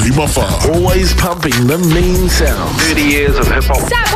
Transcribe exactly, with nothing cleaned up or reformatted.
Rima Farr. Always pumping the mean sounds. thirty years of hip hop.